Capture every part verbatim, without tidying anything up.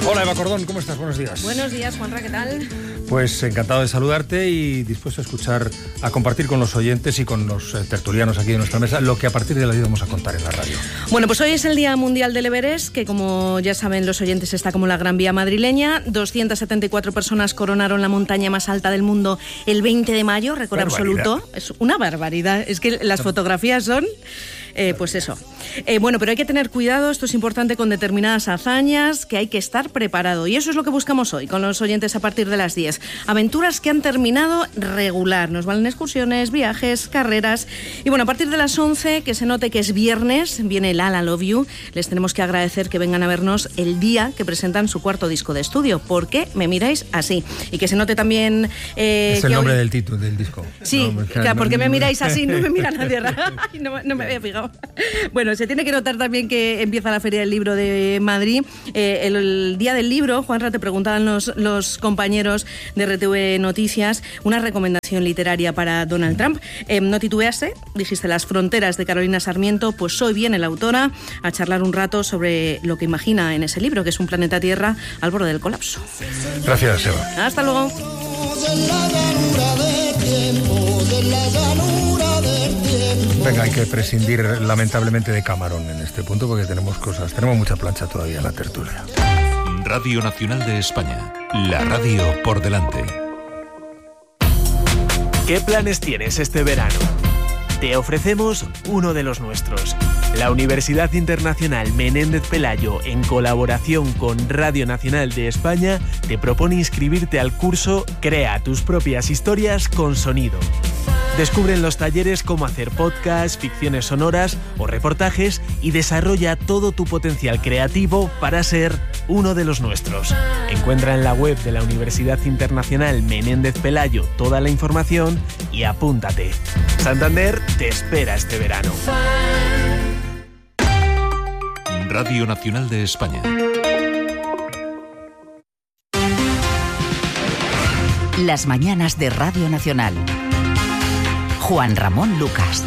Hola Eva Cordón, ¿cómo estás? Buenos días. Buenos días, Juanra, ¿qué tal? Pues encantado de saludarte y dispuesto a escuchar, a compartir con los oyentes y con los eh, tertulianos aquí de nuestra mesa lo que a partir de la vida vamos a contar en la radio. Bueno, pues hoy es el Día Mundial del Everest, que como ya saben los oyentes está como la Gran Vía madrileña. doscientas setenta y cuatro personas coronaron la montaña más alta del mundo el veinte de mayo, récord absoluto. Es una barbaridad, es que las fotografías son... Eh, pues eso. Eh, bueno, pero hay que tener cuidado, esto es importante con determinadas hazañas, que hay que estar preparado. Y eso es lo que buscamos hoy con los oyentes a partir de las diez. Aventuras que han terminado regular. Nos valen excursiones, viajes, carreras. Y bueno, a partir de las once, que se note que es viernes, viene el Ala Love You. Les tenemos que agradecer que vengan a vernos el día que presentan su cuarto disco de estudio. ¿Por qué me miráis así? Y que se note también... Eh, es el que nombre hoy... del título del disco. Sí, no, claro, no, ¿por qué me no, miráis así? No me mira nadie. no, no me había fijado. Bueno, se tiene que notar también que empieza la Feria del Libro de Madrid. Eh, el, el día del libro, Juanra, te preguntaban los, los compañeros de R T V Noticias una recomendación literaria para Donald Trump. Eh, no titubeaste, dijiste Las fronteras de Carolina Sarmiento. Pues hoy viene la autora a charlar un rato sobre lo que imagina en ese libro, que es un planeta Tierra al borde del colapso. Gracias, Eva. Hasta luego. Venga, hay que prescindir lamentablemente de Camarón en este punto porque tenemos cosas, tenemos mucha plancha todavía en la tertulia. Radio Nacional de España, la radio por delante. ¿Qué planes tienes este verano? Te ofrecemos uno de los nuestros. La Universidad Internacional Menéndez Pelayo, en colaboración con Radio Nacional de España, te propone inscribirte al curso Crea tus propias historias con sonido. Descubre en los talleres cómo hacer podcasts, ficciones sonoras o reportajes y desarrolla todo tu potencial creativo para ser uno de los nuestros. Encuentra en la web de la Universidad Internacional Menéndez Pelayo toda la información y apúntate. Santander te espera este verano. Radio Nacional de España. Las mañanas de Radio Nacional. Juan Ramón Lucas.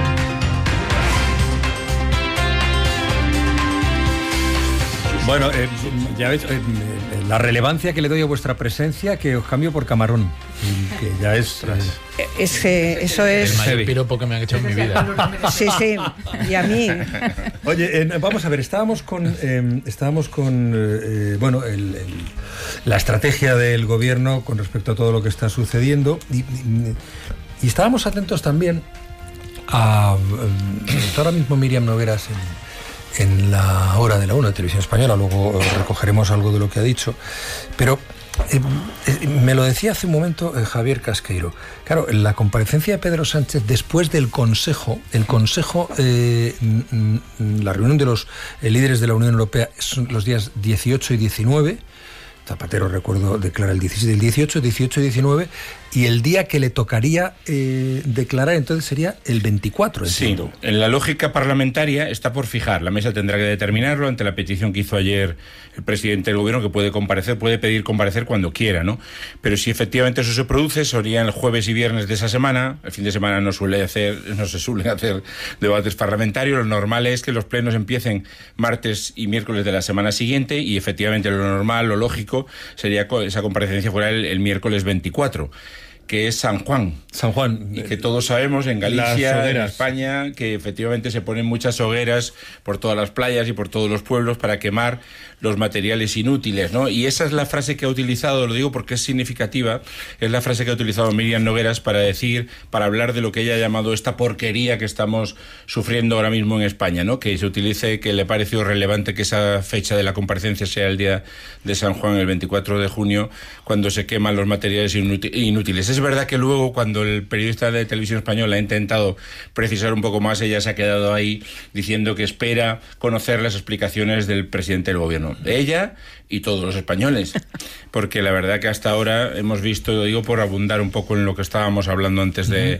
Bueno, eh, ya veis, eh, la relevancia que le doy a vuestra presencia, que os cambio por Camarón, que ya es... Eh, es que eso es... El mayor piropo que me han hecho en mi vida. Sí, sí, y a mí. Oye, eh, vamos a ver, estábamos con, eh, estábamos con eh, bueno, el, el, la estrategia del gobierno con respecto a todo lo que está sucediendo y, y, y estábamos atentos también a... a ahora mismo Miriam Nogueras en... en la hora de la una de Televisión Española, luego recogeremos algo de lo que ha dicho, pero eh, eh, me lo decía hace un momento eh, Javier Casqueiro. Claro, la comparecencia de Pedro Sánchez después del Consejo, el Consejo, eh, la reunión de los eh, líderes de la Unión Europea son los días dieciocho y diecinueve, Zapatero, recuerdo, declara el dieciséis, el dieciocho, dieciocho y diecinueve, y el día que le tocaría eh, declarar entonces sería el veinticuatro, entiendo. Sí, en la lógica parlamentaria está por fijar. La mesa tendrá que determinarlo ante la petición que hizo ayer el presidente del gobierno, que puede comparecer, puede pedir comparecer cuando quiera, ¿no? Pero si efectivamente eso se produce, sería el jueves y viernes de esa semana. El fin de semana no suele hacer, no se suelen hacer debates parlamentarios. Lo normal es que los plenos empiecen martes y miércoles de la semana siguiente y efectivamente lo normal, lo lógico, sería que esa comparecencia fuera el, el miércoles veinticuatro. Que es San Juan. San Juan. Y que todos sabemos en Galicia, en España, que efectivamente se ponen muchas hogueras por todas las playas y por todos los pueblos para quemar los materiales inútiles, ¿no? Y esa es la frase que ha utilizado, lo digo porque es significativa, es la frase que ha utilizado Miriam Nogueras para decir, para hablar de lo que ella ha llamado esta porquería que estamos sufriendo ahora mismo en España, ¿no? Que se utilice, que le pareció relevante que esa fecha de la comparecencia sea el día de San Juan, el veinticuatro de junio, cuando se queman los materiales inútiles. Es verdad que luego, cuando el periodista de Televisión Española ha intentado precisar un poco más, ella se ha quedado ahí diciendo que espera conocer las explicaciones del presidente del gobierno. Ella y todos los españoles. Porque la verdad que hasta ahora hemos visto, lo digo por abundar un poco en lo que estábamos hablando antes de,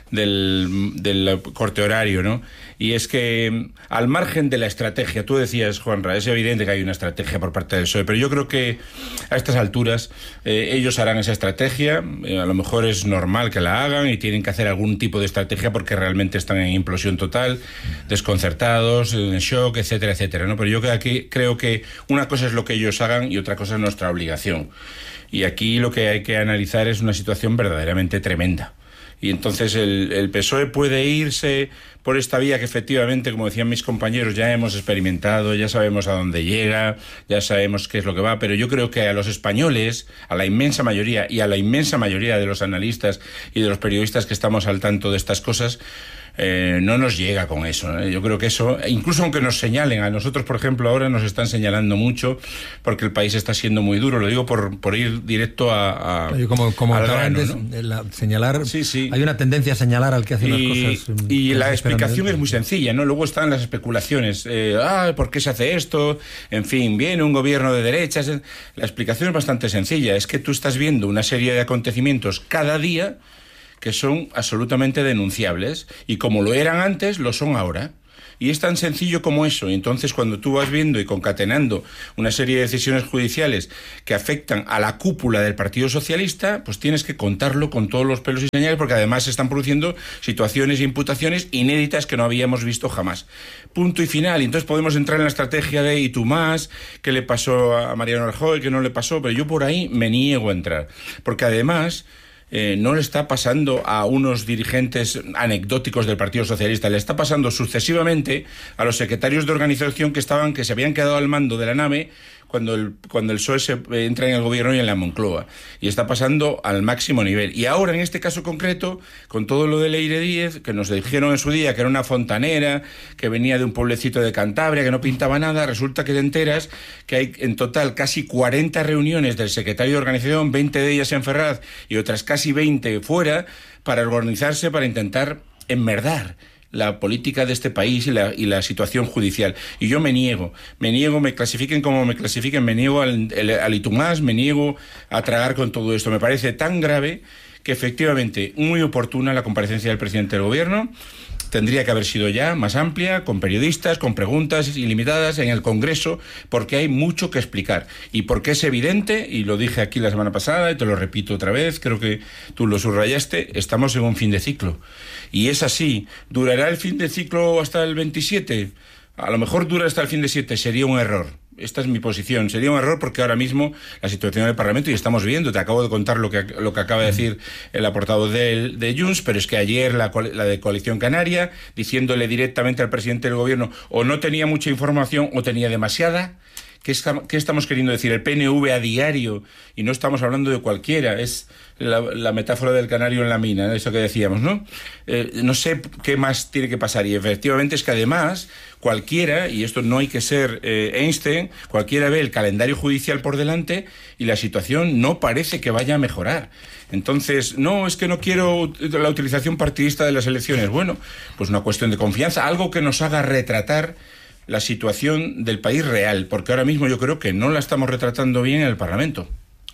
del, del corte horario, ¿no? Y es que, al margen de la estrategia, tú decías, Juanra, es evidente que hay una estrategia por parte del P S O E, pero yo creo que a estas alturas eh, ellos harán esa estrategia, eh, a lo mejor es normal que la hagan y tienen que hacer algún tipo de estrategia porque realmente están en implosión total, desconcertados, en shock, etcétera, etcétera, ¿no? Pero yo creo que, creo que una cosa es lo que ellos hagan y otra cosa es nuestra obligación. Y aquí lo que hay que analizar es una situación verdaderamente tremenda. Y entonces el, el P S O E puede irse por esta vía que efectivamente, como decían mis compañeros, ya hemos experimentado, ya sabemos a dónde llega, ya sabemos qué es lo que va, pero yo creo que a los españoles, a la inmensa mayoría y a la inmensa mayoría de los analistas y de los periodistas que estamos al tanto de estas cosas, Eh, no nos llega con eso, ¿eh? Yo creo que eso, incluso aunque nos señalen, a nosotros por ejemplo ahora nos están señalando mucho porque el país está siendo muy duro, lo digo por, por ir directo a, a como, como al grano, antes, ¿no? La, señalar, sí, sí. Hay una tendencia a señalar al que hace y, las cosas. Y la explicación es muy sencilla, ¿no? Luego están las especulaciones, eh, ah, ¿por qué se hace esto? En fin, viene un gobierno de derechas. La explicación es bastante sencilla, es que tú estás viendo una serie de acontecimientos cada día que son absolutamente denunciables, y como lo eran antes, lo son ahora. Y es tan sencillo como eso. Y entonces, cuando tú vas viendo y concatenando una serie de decisiones judiciales que afectan a la cúpula del Partido Socialista, pues tienes que contarlo con todos los pelos y señales, porque además se están produciendo situaciones e imputaciones inéditas que no habíamos visto jamás. Punto y final. Y entonces podemos entrar en la estrategia de ¿y tú más? ¿Qué le pasó a Mariano Rajoy? ¿Qué no le pasó? Pero yo por ahí me niego a entrar. Porque además Eh, no le está pasando a unos dirigentes anecdóticos del Partido Socialista, le está pasando sucesivamente a los secretarios de organización que estaban, que se habían quedado al mando de la nave cuando el, cuando el P S O E se entra en el gobierno y en la Moncloa, y está pasando al máximo nivel. Y ahora, en este caso concreto, con todo lo de Leire Díez, que nos dijeron en su día que era una fontanera, que venía de un pueblecito de Cantabria, que no pintaba nada, resulta que te enteras que hay en total casi cuarenta reuniones del secretario de organización, veinte de ellas en Ferraz y otras casi veinte fuera, para organizarse, para intentar enmerdar la política de este país y la, y la situación judicial. Y yo me niego, me niego, me clasifiquen como me clasifiquen, me niego al, al y tú más, me niego a tragar con todo esto. Me parece tan grave que efectivamente muy oportuna la comparecencia del presidente del gobierno. Tendría que haber sido ya más amplia, con periodistas, con preguntas ilimitadas en el Congreso, porque hay mucho que explicar. Y porque es evidente, y lo dije aquí la semana pasada, y te lo repito otra vez, creo que tú lo subrayaste, estamos en un fin de ciclo. Y es así. ¿Durará el fin de ciclo hasta el veintisiete? A lo mejor dura hasta el fin de siete, sería un error. Esta es mi posición. Sería un error porque ahora mismo la situación del Parlamento, y estamos viendo, te acabo de contar lo que, lo que acaba de decir el portavoz de, de Junts, pero es que ayer la, la de Coalición Canaria, diciéndole directamente al presidente del gobierno, o no tenía mucha información o tenía demasiada. ¿Qué, está, ¿Qué estamos queriendo decir? El P N V a diario, y no estamos hablando de cualquiera, es la, la metáfora del canario en la mina, eso que decíamos, ¿no? Eh, no sé qué más tiene que pasar, y efectivamente es que además cualquiera, y esto no hay que ser eh, Einstein, cualquiera ve el calendario judicial por delante y la situación no parece que vaya a mejorar. Entonces, no, es que no quiero la utilización partidista de las elecciones. Bueno, pues una cuestión de confianza, algo que nos haga retratar la situación del país real, porque ahora mismo yo creo que no la estamos retratando bien en el Parlamento.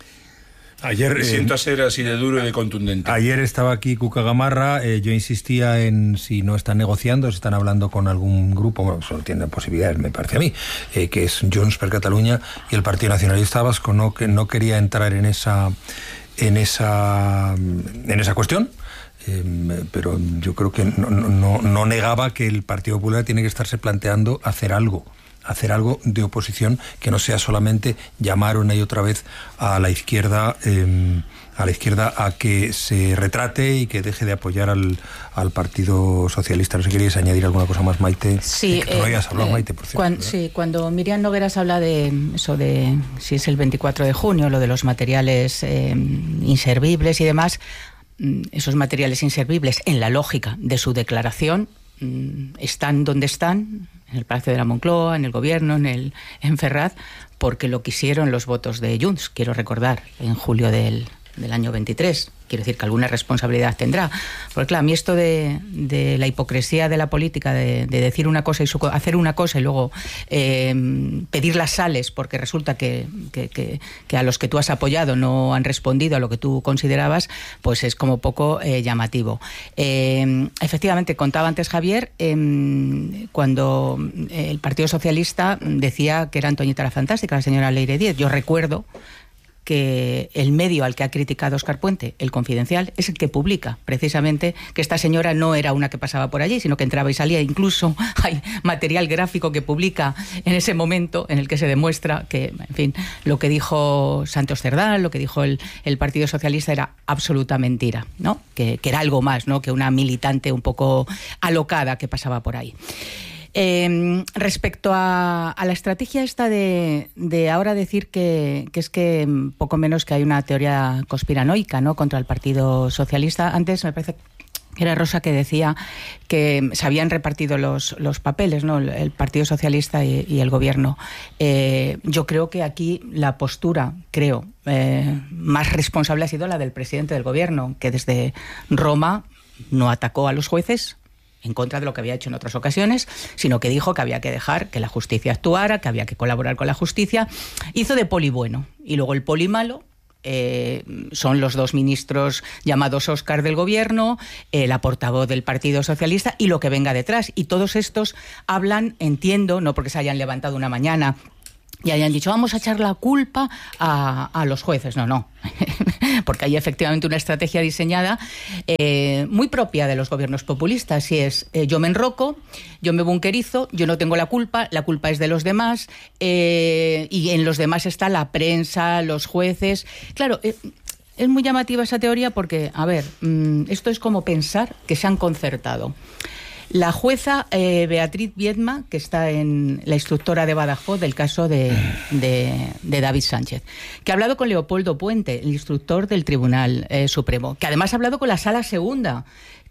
Ayer me siento eh, a ser así de duro y de contundente. Ayer estaba aquí Cuca Gamarra, eh, yo insistía en si no están negociando, si están hablando con algún grupo, bueno, solo tienen posibilidades, me parece a mí, eh, que es Junts per Catalunya y el Partido Nacionalista Vasco, no, que no quería entrar en esa, en esa, en esa cuestión. Eh, pero yo creo que no, no, no negaba que el Partido Popular tiene que estarse planteando hacer algo, hacer algo de oposición que no sea solamente llamar una y otra vez a la izquierda, eh, a la izquierda a que se retrate y que deje de apoyar al, al Partido Socialista. No sé si querías añadir alguna cosa más, Maite. Sí, eh, que no hayas hablado, eh, Maite, por cierto. Cuando, sí, cuando Miriam Nogueras habla de eso de si es el veinticuatro de junio, lo de los materiales eh, inservibles y demás. Esos materiales inservibles, en la lógica de su declaración, están donde están, en el Palacio de la Moncloa, en el Gobierno, en, el, en Ferraz, porque lo quisieron los votos de Junts, quiero recordar, en julio del, del año veintitrés. Quiero decir que alguna responsabilidad tendrá. Porque claro, a mí esto de, de la hipocresía de la política, de, de decir una cosa y su, hacer una cosa y luego eh, pedir las sales porque resulta que, que, que, que a los que tú has apoyado no han respondido a lo que tú considerabas, pues es como poco eh, llamativo. Eh, efectivamente, contaba antes Javier, eh, cuando el Partido Socialista decía que era Antoñita la Fantástica, la señora Leire Díez. Yo recuerdo que el medio al que ha criticado Óscar Puente, El Confidencial, es el que publica precisamente que esta señora no era una que pasaba por allí, sino que entraba y salía. Incluso hay material gráfico que publica en ese momento en el que se demuestra que, en fin, lo que dijo Santos Cerdán, lo que dijo el, el Partido Socialista era absoluta mentira, ¿no? Que, que era algo más, ¿no? Que una militante un poco alocada que pasaba por ahí. Eh, respecto a, a la estrategia esta de, de ahora decir que, que es que poco menos que hay una teoría conspiranoica, ¿no?, contra el Partido Socialista. Antes me parece que era Rosa que decía que se habían repartido los, los papeles, ¿no?, el Partido Socialista y, y el Gobierno. Eh, yo creo que aquí la postura, creo, eh, más responsable ha sido la del presidente del Gobierno, que desde Roma no atacó a los jueces en contra de lo que había hecho en otras ocasiones, sino que dijo que había que dejar que la justicia actuara, que había que colaborar con la justicia. Hizo de poli bueno. Y luego el poli malo eh, son los dos ministros llamados Óscar del Gobierno, eh, la portavoz del Partido Socialista y lo que venga detrás. Y todos estos hablan, entiendo, no porque se hayan levantado una mañana y hayan dicho vamos a echar la culpa a, a los jueces. No, no. Porque hay efectivamente una estrategia diseñada eh, muy propia de los gobiernos populistas, y es eh, yo me enroco, yo me bunkerizo, yo no tengo la culpa, la culpa es de los demás, eh, y en los demás está la prensa, los jueces. Claro, eh, es muy llamativa esa teoría porque, a ver, mmm, esto es como pensar que se han concertado. La jueza eh, Beatriz Viedma, que está en la instructora de Badajoz del caso de, de, de David Sánchez, que ha hablado con Leopoldo Puente, el instructor del Tribunal eh, Supremo, que además ha hablado con la Sala Segunda,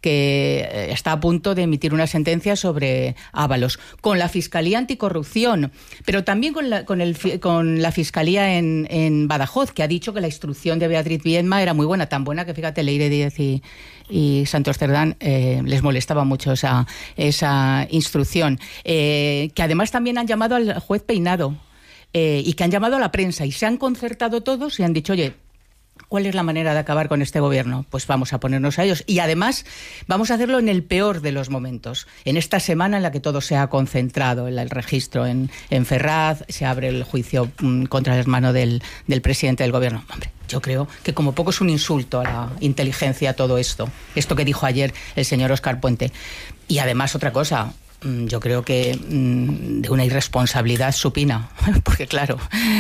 que está a punto de emitir una sentencia sobre Ábalos, con la Fiscalía Anticorrupción, pero también con la, con el, con la Fiscalía en, en Badajoz, que ha dicho que la instrucción de Beatriz Viedma era muy buena, tan buena que, fíjate, Leire Díez y, y Santos Cerdán eh, les molestaba mucho esa, esa instrucción. Eh, que además también han llamado al juez Peinado eh, y que han llamado a la prensa y se han concertado todos y han dicho, oye, ¿cuál es la manera de acabar con este gobierno? Pues vamos a ponernos a ellos. Y además vamos a hacerlo en el peor de los momentos. En esta semana en la que todo se ha concentrado, en el registro en, en Ferraz, se abre el juicio mm, contra el hermano del, del presidente del gobierno. Hombre, yo creo que como poco es un insulto a la inteligencia todo esto. Esto que dijo ayer el señor Óscar Puente. Y además otra cosa, yo creo que de una irresponsabilidad supina, porque claro,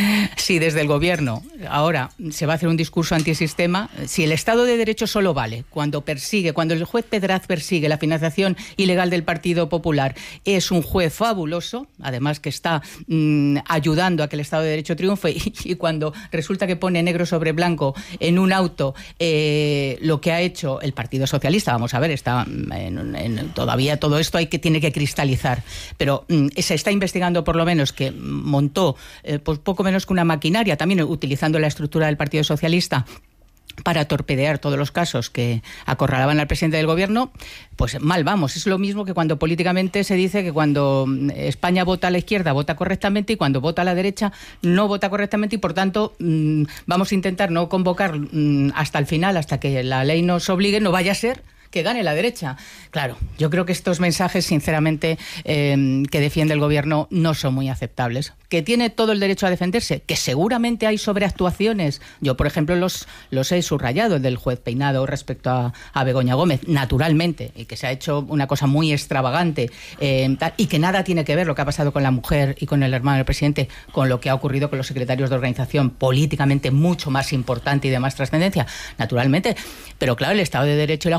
si desde el gobierno ahora se va a hacer un discurso antisistema, si el Estado de Derecho solo vale cuando persigue, cuando el juez Pedraz persigue la financiación ilegal del Partido Popular, es un juez fabuloso, además que está mmm, ayudando a que el Estado de Derecho triunfe, y, y cuando resulta que pone negro sobre blanco en un auto eh, lo que ha hecho el Partido Socialista, vamos a ver, está en, en, todavía todo esto hay que tiene que cristalizar, pero mm, se está investigando por lo menos que montó eh, pues poco menos que una maquinaria, también utilizando la estructura del Partido Socialista para torpedear todos los casos que acorralaban al presidente del gobierno. Pues mal vamos. Es lo mismo que cuando políticamente se dice que cuando España vota a la izquierda vota correctamente y cuando vota a la derecha no vota correctamente, y por tanto mmm, vamos a intentar no convocar mmm, hasta el final, hasta que la ley nos obligue, no vaya a ser que gane la derecha. Claro, yo creo que estos mensajes, sinceramente, eh, que defiende el gobierno no son muy aceptables. Que tiene todo el derecho a defenderse, que seguramente hay sobreactuaciones. Yo, por ejemplo, los, los he subrayado, el del juez Peinado respecto a, a Begoña Gómez, naturalmente, y que se ha hecho una cosa muy extravagante, eh, tal, y que nada tiene que ver lo que ha pasado con la mujer y con el hermano del presidente con lo que ha ocurrido con los secretarios de organización, políticamente mucho más importante y de más trascendencia, naturalmente. Pero claro, el Estado de Derecho y la justicia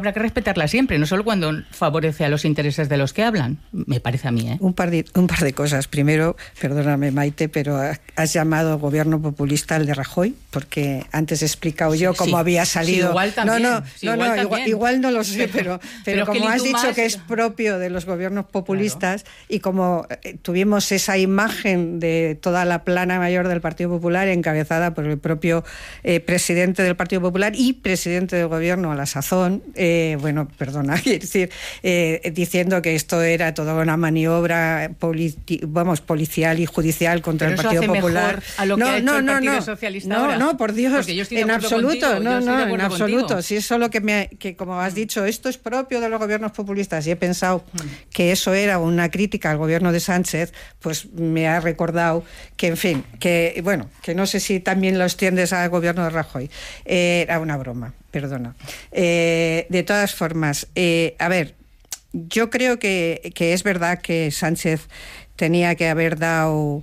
habrá que respetarla siempre, no solo cuando favorece a los intereses de los que hablan, me parece a mí. ¿eh? Un, par de, un par de cosas. Primero, perdóname Maite, pero has llamado gobierno populista al de Rajoy, porque antes he explicado yo sí, cómo sí. había salido... Sí, igual también. No, no, sí, no, igual, no también. Igual, igual no lo sé, pero, pero, pero como has dicho más... que es propio de los gobiernos populistas, claro. Y como tuvimos esa imagen de toda la plana mayor del Partido Popular encabezada por el propio eh, presidente del Partido Popular y presidente del gobierno a la sazón, eh, bueno, perdona, quiero decir, eh, diciendo que esto era toda una maniobra politi- vamos, policial y judicial contra pero el Partido eso hace Popular. Mejor a lo no, que ha hecho no, el Partido no, Socialista no, ahora. no, por Dios, en absoluto, contigo, no, no, en absoluto. Contigo. Si es solo que, me, que, como has dicho, esto es propio de los gobiernos populistas y he pensado hmm. que eso era una crítica al gobierno de Sánchez, pues me ha recordado que, en fin, que, bueno, que no sé si también lo extiendes al gobierno de Rajoy. Eh, era una broma, perdona. Eh, de todas formas, eh, a ver, yo creo que, que es verdad que Sánchez tenía que haber dado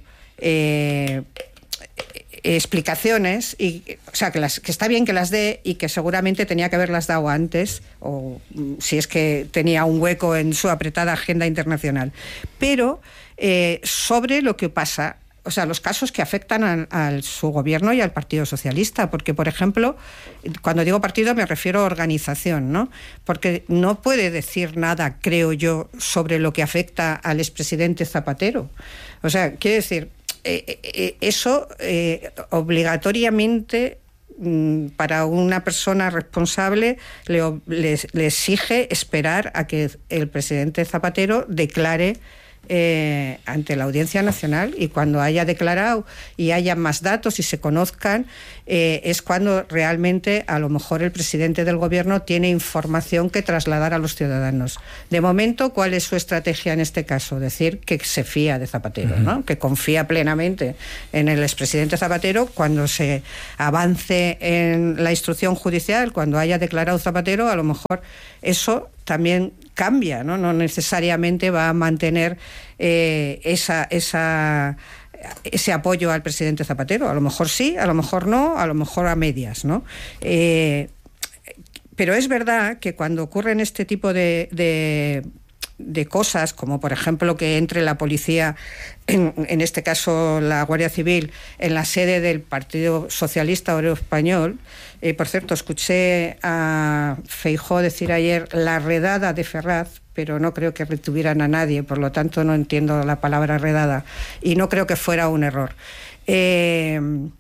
eh, explicaciones, y, o sea, que, las, que está bien que las dé y que seguramente tenía que haberlas dado antes, o si es que tenía un hueco en su apretada agenda internacional. Pero eh, sobre lo que pasa, o sea, los casos que afectan a, a su gobierno y al Partido Socialista, porque, por ejemplo, cuando digo partido me refiero a organización, ¿no? Porque no puede decir nada, creo yo, sobre lo que afecta al expresidente Zapatero. O sea, quiero decir, eh, eh, eso eh, obligatoriamente mm, para una persona responsable le, le, le exige esperar a que el presidente Zapatero declare Eh, ante la Audiencia Nacional, y cuando haya declarado y haya más datos y se conozcan, eh, es cuando realmente a lo mejor el presidente del gobierno tiene información que trasladar a los ciudadanos. De momento, ¿cuál es su estrategia en este caso? Decir que se fía de Zapatero, uh-huh. ¿no? Que confía plenamente en el expresidente Zapatero. Cuando se avance en la instrucción judicial, cuando haya declarado Zapatero, a lo mejor eso también cambia, ¿no? No necesariamente va a mantener eh, esa, esa, ese apoyo al presidente Zapatero. A lo mejor sí, a lo mejor no, a lo mejor a medias, ¿no? Eh, pero es verdad que cuando ocurren este tipo de, de, de cosas, como por ejemplo que entre la policía, en, en este caso la Guardia Civil, en la sede del Partido Socialista Obrero Español. Eh, por cierto, escuché a Feijóo decir ayer la redada de Ferraz, pero no creo que retuvieran a nadie, por lo tanto no entiendo la palabra redada y no creo que fuera un error. Eh,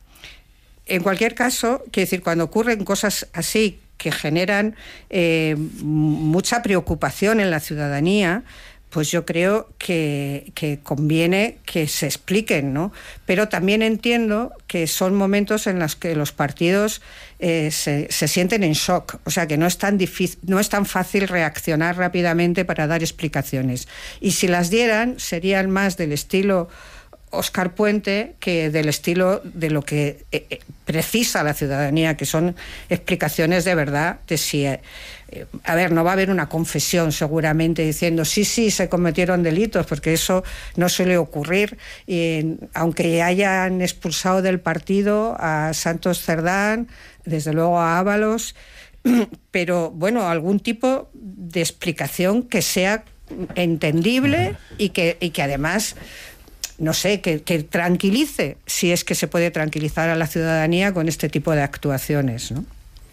en cualquier caso, quiero decir, cuando ocurren cosas así que generan eh, mucha preocupación en la ciudadanía, pues yo creo que, que conviene que se expliquen, ¿no? Pero también entiendo que son momentos en los que los partidos eh, se, se sienten en shock, o sea que no es tan difícil, no es tan fácil reaccionar rápidamente para dar explicaciones. Y si las dieran, serían más del estilo Óscar Puente que del estilo de lo que eh, precisa la ciudadanía, que son explicaciones de verdad de si... Eh, a ver, no va a haber una confesión seguramente diciendo sí, sí, se cometieron delitos, porque eso no suele ocurrir, y, aunque hayan expulsado del partido a Santos Cerdán, desde luego a Ábalos, pero bueno, algún tipo de explicación que sea entendible y que, y que además... no sé, que, que tranquilice, si es que se puede tranquilizar a la ciudadanía con este tipo de actuaciones, ¿no?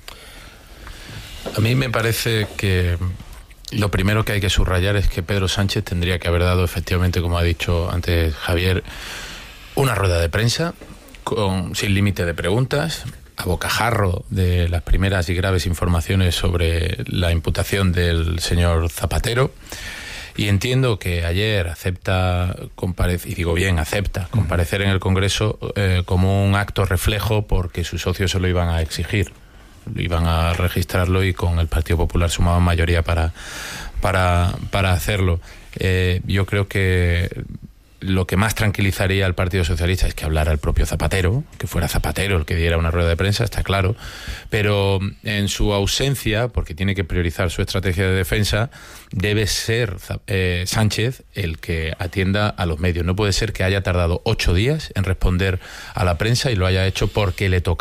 A mí me parece que lo primero que hay que subrayar es que Pedro Sánchez tendría que haber dado, efectivamente, como ha dicho antes Javier, una rueda de prensa con, sin límite de preguntas, a bocajarro de las primeras y graves informaciones sobre la imputación del señor Zapatero. Y entiendo que ayer acepta, comparecer, y digo bien, acepta comparecer en el Congreso eh, como un acto reflejo porque sus socios se lo iban a exigir, iban a registrarlo y con el Partido Popular sumaban mayoría para, para, para hacerlo. Eh, yo creo que lo que más tranquilizaría al Partido Socialista es que hablara el propio Zapatero, que fuera Zapatero el que diera una rueda de prensa, está claro, pero en su ausencia, porque tiene que priorizar su estrategia de defensa, debe ser eh, Sánchez el que atienda a los medios. No puede ser que haya tardado ocho días en responder a la prensa y lo haya hecho porque le tocaba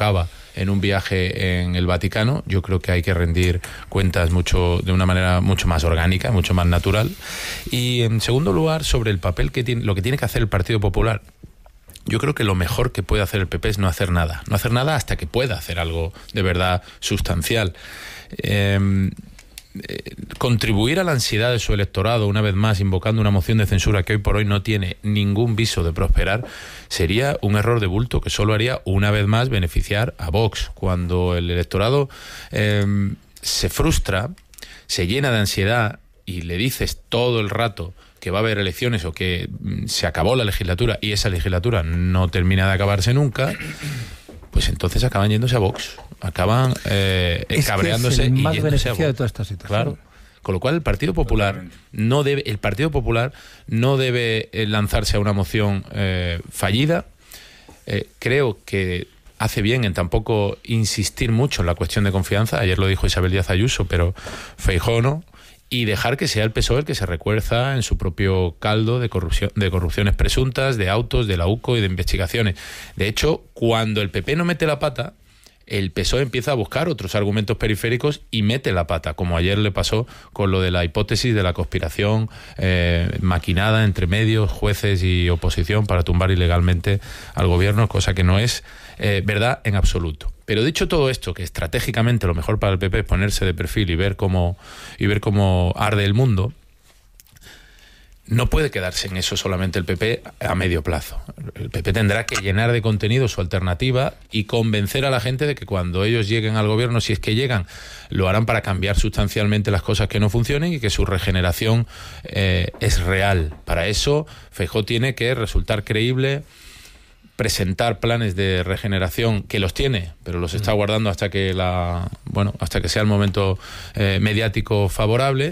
en un viaje en el Vaticano. Yo creo que hay que rendir cuentas mucho de una manera mucho más orgánica, mucho más natural. Y en segundo lugar, sobre el papel que tiene, lo que tiene que hacer el Partido Popular. Yo creo que lo mejor que puede hacer el P P es no hacer nada. No hacer nada hasta que pueda hacer algo de verdad sustancial. Eh, eh, contribuir a la ansiedad de su electorado, una vez más, invocando una moción de censura que hoy por hoy no tiene ningún viso de prosperar, sería un error de bulto que solo haría, una vez más, beneficiar a Vox. Cuando el electorado eh, se frustra, se llena de ansiedad y le dices todo el rato que va a haber elecciones o que se acabó la legislatura y esa legislatura no termina de acabarse nunca, pues entonces acaban yéndose a Vox, acaban eh, es cabreándose que es el y más yéndose a Vox. De toda esta situación. Claro. Con lo cual el Partido Popular no debe, el Partido Popular no debe lanzarse a una moción eh, fallida. Eh, creo que hace bien en tampoco insistir mucho en la cuestión de confianza. Ayer lo dijo Isabel Díaz Ayuso, pero Feijóo no. Y dejar que sea el P S O E el que se recuerza en su propio caldo de corrupción, de corrupciones presuntas, de autos, de la U C O y de investigaciones. De hecho, cuando el P P no mete la pata, el P S O E empieza a buscar otros argumentos periféricos y mete la pata, como ayer le pasó con lo de la hipótesis de la conspiración eh, maquinada entre medios, jueces y oposición para tumbar ilegalmente al gobierno, cosa que no es eh, verdad en absoluto. Pero dicho todo esto, que estratégicamente lo mejor para el P P es ponerse de perfil y ver cómo, y ver cómo arde el mundo, no puede quedarse en eso solamente el P P a medio plazo. El P P tendrá que llenar de contenido su alternativa y convencer a la gente de que cuando ellos lleguen al gobierno, si es que llegan, lo harán para cambiar sustancialmente las cosas que no funcionen y que su regeneración eh, es real. Para eso, Feijóo tiene que resultar creíble, presentar planes de regeneración, que los tiene, pero los está guardando hasta que la bueno hasta que sea el momento eh, mediático favorable,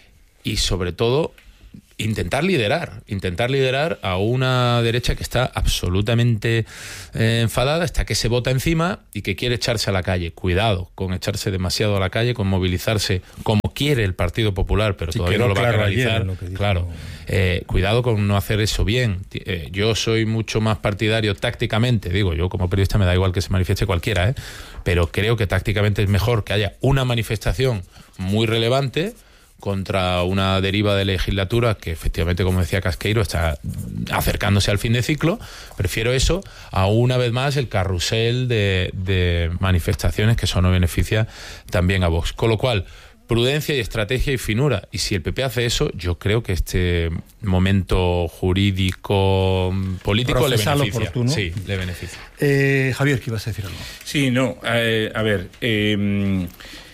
y sobre todo intentar liderar, intentar liderar a una derecha que está absolutamente eh, enfadada, hasta que se vota encima y que quiere echarse a la calle. Cuidado con echarse demasiado a la calle, con movilizarse como quiere el Partido Popular, pero sí, todavía no lo va a realizar. Claro, eh, cuidado con no hacer eso bien. Eh, yo soy mucho más partidario tácticamente, digo, yo como periodista me da igual que se manifieste cualquiera, ¿eh? Pero creo que tácticamente es mejor que haya una manifestación muy relevante contra una deriva de legislatura que efectivamente, como decía Casqueiro, está acercándose al fin de ciclo. Prefiero eso a una vez más el carrusel de, de manifestaciones que eso no beneficia también a Vox. Con lo cual, prudencia y estrategia y finura. Y si el P P hace eso, yo creo que este momento jurídico político procesal le beneficia. Oportuno. Sí, le beneficia. Eh, Javier, ¿qué ibas a decir algo? Sí, no, eh, a ver... Eh,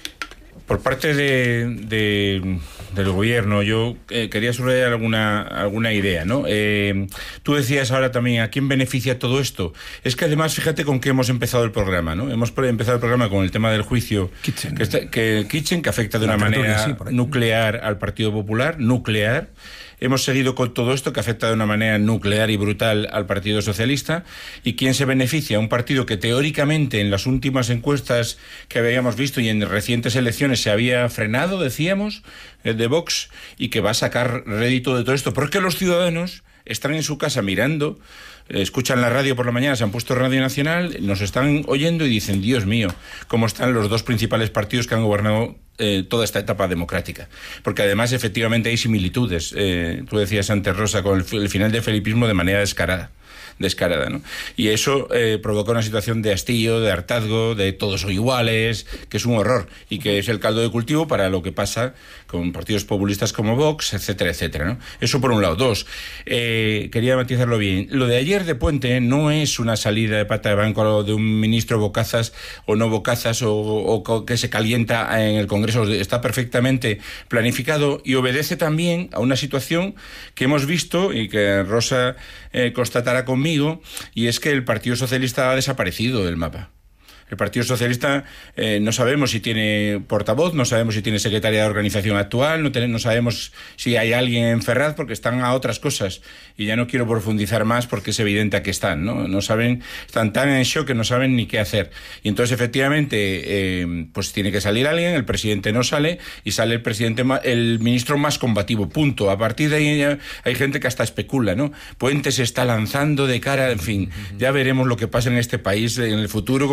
Por parte de, de, del gobierno, yo eh, quería subrayar alguna, alguna idea, ¿no? Eh, tú decías ahora también, ¿a quién beneficia todo esto? Es que además, fíjate con qué hemos empezado el programa, ¿no? Hemos empezado el programa con el tema del juicio Kitchen, que, está, que, Kitchen, que afecta de La una manera sí, nuclear al Partido Popular, nuclear. Hemos seguido con todo esto que afecta de una manera nuclear y brutal al Partido Socialista. ¿Y quién se beneficia? Un partido que teóricamente en las últimas encuestas que habíamos visto y en recientes elecciones se había frenado, decíamos, de Vox, y que va a sacar rédito de todo esto. Porque los ciudadanos están en su casa mirando, escuchan la radio por la mañana, se han puesto Radio Nacional, nos están oyendo y dicen, Dios mío, cómo están los dos principales partidos que han gobernado eh, toda esta etapa democrática. Porque además, efectivamente, hay similitudes. Eh, tú decías antes, Rosa, con el, el final del felipismo de manera descarada. descarada, ¿no? Y eso eh, provoca una situación de hastío, de hartazgo, de todos son iguales, que es un horror y que es el caldo de cultivo para lo que pasa con partidos populistas como Vox, etcétera, etcétera, ¿no? Eso por un lado. Dos, eh, quería matizarlo bien. Lo de ayer de Puente no es una salida de pata de banco de un ministro bocazas o no bocazas o, o que se calienta en el Congreso. Está perfectamente planificado y obedece también a una situación que hemos visto y que Rosa eh, constatará conmigo, y es que el Partido Socialista ha desaparecido del mapa. El Partido Socialista eh, no sabemos si tiene portavoz, no sabemos si tiene secretaria de organización actual, no, ten, no sabemos si hay alguien en Ferraz, porque están a otras cosas. Y ya no quiero profundizar más porque es evidente a qué están, ¿no? No saben, están tan en shock que no saben ni qué hacer. Y entonces, efectivamente, eh, pues tiene que salir alguien, el presidente no sale, y sale el presidente, el ministro más combativo, punto. A partir de ahí ya hay gente que hasta especula, ¿no? Puente se está lanzando de cara, en fin, ya veremos lo que pasa en este país en el futuro como para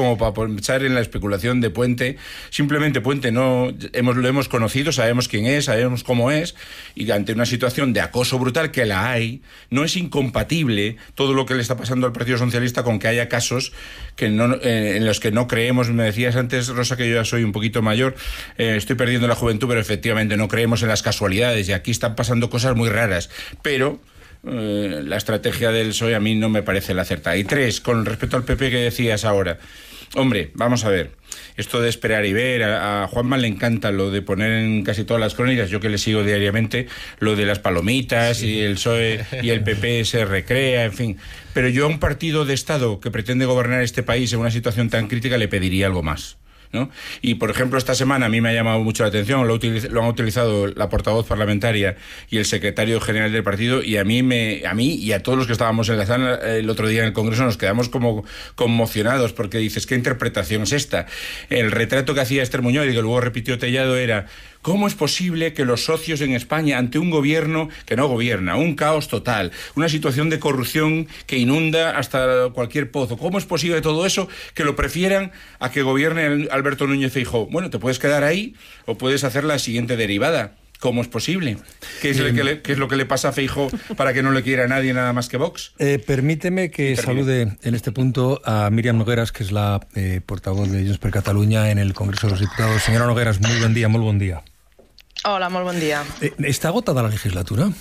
pensar en la especulación de Puente. Simplemente Puente no hemos, lo hemos conocido, sabemos quién es, sabemos cómo es, y ante una situación de acoso brutal, que la hay, no es incompatible todo lo que le está pasando al Partido Socialista con que haya casos que no, eh, en los que no creemos. Me decías antes, Rosa, que yo ya soy un poquito mayor, eh, estoy perdiendo la juventud, pero efectivamente no creemos en las casualidades, y aquí están pasando cosas muy raras, pero Eh, la estrategia del P S O E a mí no me parece la acertada. Y tres, con respecto al P P que decías ahora, hombre, vamos a ver, esto de esperar y ver, a, a Juanma le encanta lo de poner en casi todas las crónicas, yo que le sigo diariamente, lo de las palomitas, sí. Y el P S O E y el P P se recrea, en fin, pero yo a un partido de Estado que pretende gobernar este país en una situación tan crítica le pediría algo más, ¿no? Y por ejemplo, esta semana a mí me ha llamado mucho la atención, lo, utiliz- lo han utilizado la portavoz parlamentaria y el secretario general del partido, y a mí me a mí y a todos los que estábamos en la sala el otro día en el Congreso nos quedamos como conmocionados, porque dices, ¿qué interpretación es esta? El retrato que hacía Esther Muñoz y que luego repitió Tellado era: ¿cómo es posible que los socios en España, ante un gobierno que no gobierna, un caos total, una situación de corrupción que inunda hasta cualquier pozo, cómo es posible todo eso, que lo prefieran a que gobierne Alberto Núñez Feijóo? Bueno, te puedes quedar ahí o puedes hacer la siguiente derivada. ¿Cómo es posible? ¿Qué es, eh, que le, ¿Qué es lo que le pasa a Feijóo para que no le quiera a nadie nada más que Vox? Eh, permíteme que Termine. salude en este punto a Míriam Nogueras, que es la eh, portavoz de Junts per Catalunya en el Congreso de los Diputados. Señora Nogueras, muy buen día, muy buen día. Hola, muy buen día. Eh, ¿Está agotada la legislatura?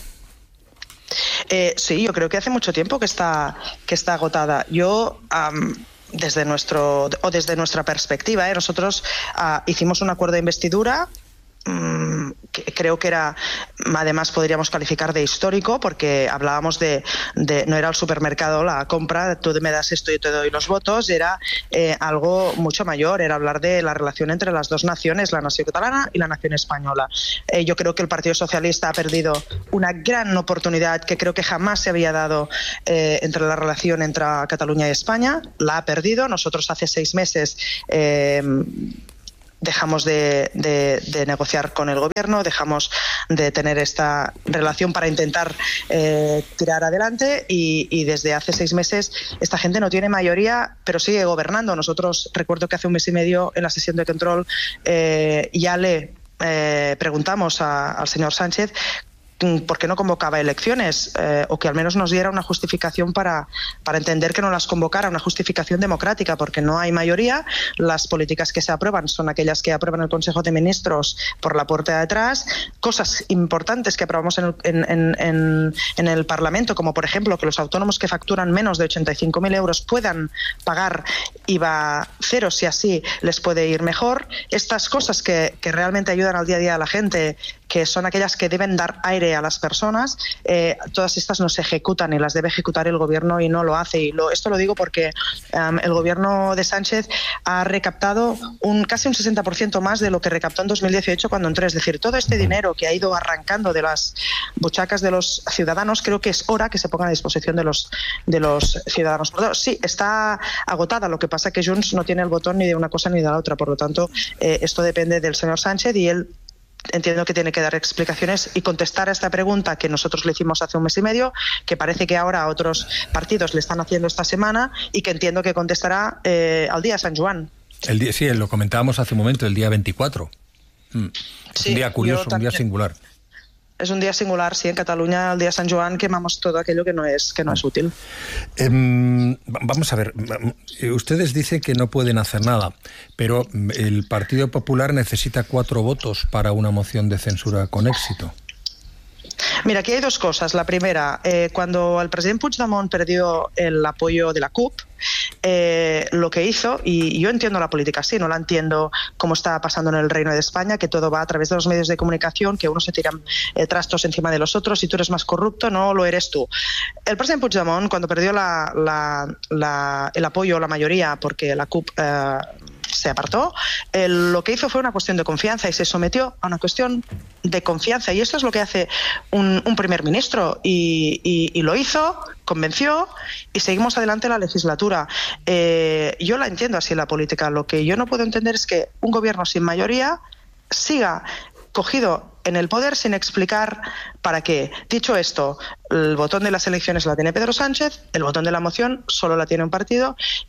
Eh, sí, yo creo que hace mucho tiempo que está, que está agotada. Yo... Um, desde nuestro o desde nuestra perspectiva, ¿eh? nosotros uh, hicimos un acuerdo de investidura mmm, que creo que era, además podríamos calificar de histórico, porque hablábamos de, de no era el supermercado la compra, tú me das esto y yo te doy los votos, era eh, algo mucho mayor, era hablar de la relación entre las dos naciones, la nación catalana y la nación española. Eh, yo creo que el Partido Socialista ha perdido una gran oportunidad que creo que jamás se había dado eh, entre la relación entre Cataluña y España, la ha perdido. Nosotros hace seis meses eh, dejamos de, de, de negociar con el gobierno, dejamos de tener esta relación para intentar eh, tirar adelante, y, y desde hace seis meses esta gente no tiene mayoría, pero sigue gobernando. Nosotros, recuerdo que hace un mes y medio en la sesión de control eh, ya le eh, preguntamos a, al señor Sánchez por qué no convocaba elecciones, eh, o que al menos nos diera una justificación para, para entender que no las convocara, una justificación democrática, porque no hay mayoría. Las políticas que se aprueban son aquellas que aprueban el Consejo de Ministros por la puerta de atrás. Cosas importantes que aprobamos en el, en, en, en el Parlamento, como por ejemplo que los autónomos que facturan menos de ochenta y cinco mil euros puedan pagar I V A cero, si así les puede ir mejor. Estas cosas que, que realmente ayudan al día a día a la gente, que son aquellas que deben dar aire a las personas, eh, todas estas no se ejecutan y las debe ejecutar el gobierno, y no lo hace. Y lo, esto lo digo porque um, el gobierno de Sánchez ha recaptado un, casi un sesenta por ciento más de lo que recaptó en dos mil dieciocho cuando entró. Es decir, todo este dinero que ha ido arrancando de las buchacas de los ciudadanos, creo que es hora que se ponga a disposición de los, de los ciudadanos. Sí, está agotada, lo que pasa que Junts no tiene el botón ni de una cosa ni de la otra, por lo tanto, eh, esto depende del señor Sánchez, y él entiendo que tiene que dar explicaciones y contestar a esta pregunta que nosotros le hicimos hace un mes y medio, que parece que ahora a otros partidos le están haciendo esta semana, y que entiendo que contestará eh, al día de San Juan. El día, sí, lo comentábamos hace un momento, el día veinticuatro. Mm. Sí, un día curioso, un día singular. Es un día singular, sí. En Cataluña, el día de San Juan, quemamos todo aquello que no es, que no es útil. Eh, vamos a ver, ustedes dicen que no pueden hacer nada, pero el Partido Popular necesita cuatro votos para una moción de censura con éxito. Mira, aquí hay dos cosas. La primera, eh, cuando el presidente Puigdemont perdió el apoyo de la C U P, eh, lo que hizo, y yo entiendo la política así, no la entiendo como está pasando en el Reino de España, que todo va a través de los medios de comunicación, que unos se tiran eh, trastos encima de los otros, y tú eres más corrupto, no lo eres tú. El presidente Puigdemont, cuando perdió la, la, la, el apoyo, la mayoría, porque la C U P eh, se apartó, eh, lo que hizo fue una cuestión de confianza, y se sometió a una cuestión de confianza, y esto es lo que hace un, un primer ministro, y, y, y lo hizo, convenció, y seguimos adelante en la legislatura. Eh, yo la entiendo así, la política. Lo que yo no puedo entender es que un gobierno sin mayoría siga cogido en el poder sin explicar para qué. Dicho esto, el botón de las elecciones la tiene Pedro Sánchez, el botón de la moción solo la tiene un partido,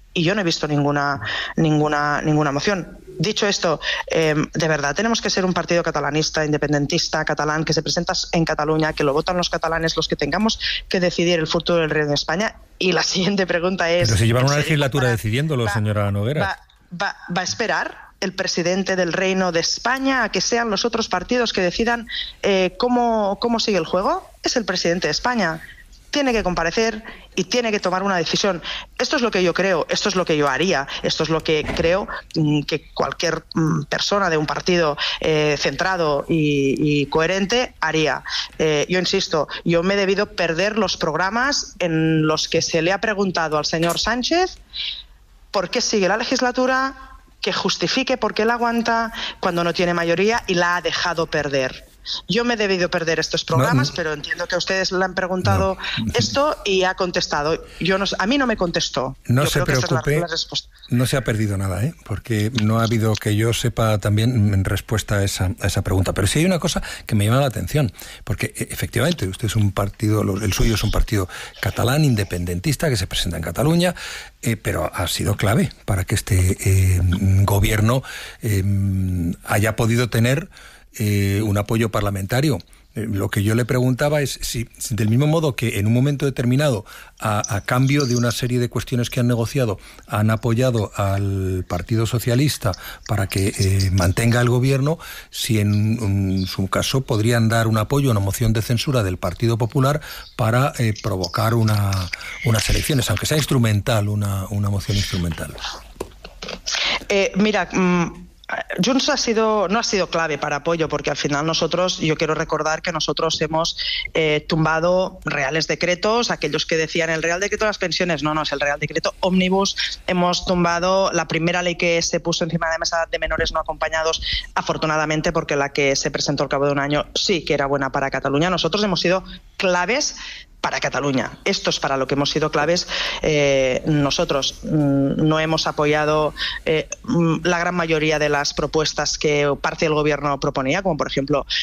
y yo no he visto ninguna, ninguna, ninguna moción. Dicho esto, eh, de verdad tenemos que ser un partido catalanista, independentista, catalán, que se presenta en Cataluña, que lo votan los catalanes, los que tengamos que decidir el futuro del Reino de España. Y la siguiente pregunta es... Pero si llevan una legislatura para, decidiéndolo, va, señora Nogueras. Va, va, ¿Va a esperar el presidente del Reino de España a que sean los otros partidos que decidan eh, cómo, cómo sigue el juego? Es el presidente de España. Tiene que comparecer y tiene que tomar una decisión. Esto es lo que yo creo, esto es lo que yo haría, esto es lo que creo que cualquier persona de un partido eh, centrado y, y coherente haría. Eh, yo insisto, yo me he debido perder los programas en los que se le ha preguntado al señor Sánchez por qué sigue la legislatura, que justifique por qué la aguanta cuando no tiene mayoría y la ha dejado perder. Yo me he debido perder estos programas, no, no. pero entiendo que ustedes le han preguntado no. esto y ha contestado. Yo no, a mí no me contestó. No yo se creo preocupe, que esa es la, la respuesta. No se ha perdido nada, ¿eh? Porque no ha habido que yo sepa también en respuesta a esa, a esa pregunta. Pero sí hay una cosa que me llama la atención, porque efectivamente usted es un partido, el suyo es un partido catalán, independentista, que se presenta en Cataluña, eh, pero ha sido clave para que este eh, gobierno eh, haya podido tener Eh, un apoyo parlamentario. Eh, lo que yo le preguntaba es si, si del mismo modo que en un momento determinado, a, a cambio de una serie de cuestiones que han negociado, han apoyado al Partido Socialista para que eh, mantenga el gobierno, si en, en su caso podrían dar un apoyo a una moción de censura del Partido Popular para eh, provocar una, unas elecciones, aunque sea instrumental, una, una moción instrumental. Eh, mira... Mm... Junts ha sido, no ha sido clave para apoyo, porque al final nosotros, yo quiero recordar que nosotros hemos eh, tumbado reales decretos, aquellos que decían el Real Decreto de las pensiones, no, no, es el Real Decreto Ómnibus, hemos tumbado la primera ley que se puso encima de la mesa de menores no acompañados, afortunadamente, porque la que se presentó al cabo de un año sí que era buena para Cataluña. Nosotros hemos sido claves para Cataluña. Esto es para lo que hemos sido claves. Eh, nosotros mm, no hemos apoyado eh, la gran mayoría de las propuestas que parte del gobierno proponía, como por ejemplo